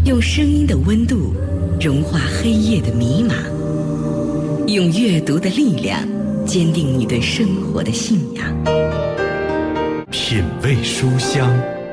用声音的温度融化黑夜的迷茫，用阅读的力量坚定你对生活的信仰。 品味书香。